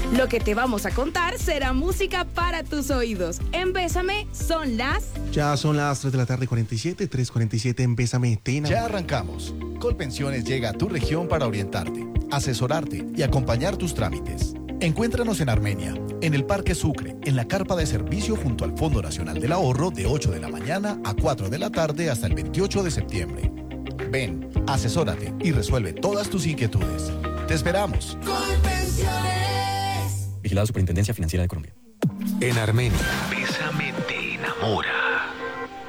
Lo que te vamos a contar será música para tus oídos. En Bésame Ya son las 3 de la tarde, 3:47 en Bésame Tena. Ya arrancamos. Colpensiones llega a tu región para orientarte, asesorarte y acompañar tus trámites. Encuéntranos en Armenia, en el Parque Sucre, en la carpa de servicio junto al Fondo Nacional del Ahorro de 8 de la mañana a 4 de la tarde hasta el 28 de septiembre. Ven, asesórate y resuelve todas tus inquietudes. ¡Te esperamos! Vigilado Superintendencia Financiera de Colombia. En Armenia, Bésame te enamora.